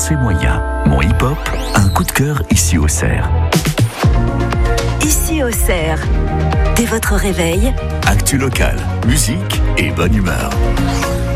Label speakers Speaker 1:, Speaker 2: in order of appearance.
Speaker 1: c'est moyen. Mon hip-hop, un coup de cœur ici au Cerf.
Speaker 2: Ici au Cerf, dès votre réveil,
Speaker 1: Actu locale, musique et bonne humeur.